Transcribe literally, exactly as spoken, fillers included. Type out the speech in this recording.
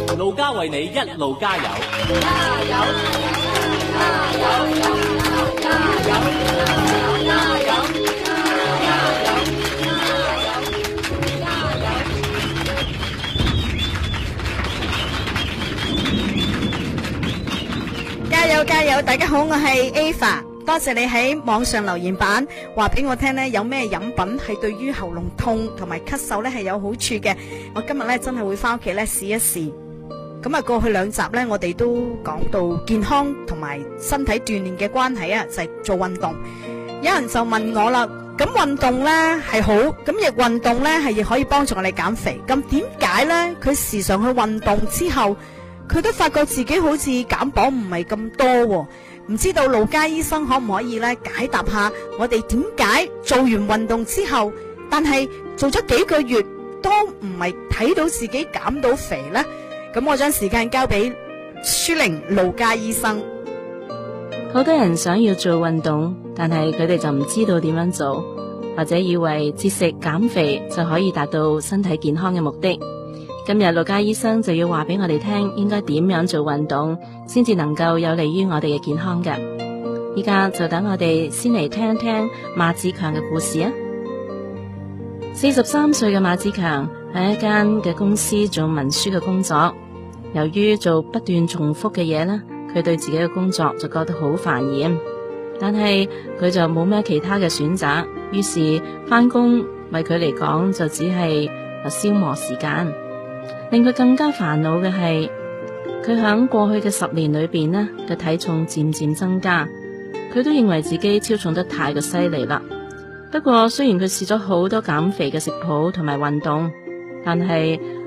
路加為你一路加油， 加油！加油！加油！加油！加油！ 加油加油！大家好，我係 Ava， 多謝你喺網上留言版話俾我聽呢，有咩飲品係對於喉嚨痛同埋咳嗽呢係有好處嘅。我今日呢真係會翻屋企呢試一試。咁啊，過去兩集呢，我哋都講到健康同埋身體鍛煉嘅關係啊，就係做運動。有人就問我啦，咁運動呢係好，咁亦運動呢係亦可以幫助我哋減肥。咁點解呢？佢時常去運動之後，佢都發覺自己好似減磅唔係咁多喎，唔知道路加醫生可唔可以咧解答下我哋點解做完運動之後，但係做咗幾個月都唔係睇到自己減到肥呢？咁我將時間交俾舒玲路加醫生。 好多人想要做運動，但係佢哋就唔知道點樣做，或者以為節食減肥就可以達到身體健康嘅目的。今日路加醫生就要話俾我哋聽，應該點樣做運動先至能夠有利於我哋嘅健康嘅。依家就等我哋先嚟聽一聽馬志強嘅故事啊！四十三歲嘅馬志強喺一間嘅公司做文書嘅工作，由於做不斷重複嘅嘢呢，佢對自己嘅工作就覺得好煩厭，但係佢就冇咩其他嘅選擇，於是返工為佢嚟講就只係消磨時間。令佢更加煩惱嘅係，佢響過去嘅十年裏邊呢，嘅體重漸漸增加，佢都認為自己超重得太過犀利啦。不過雖然佢試咗好多減肥嘅食譜同埋運動，但係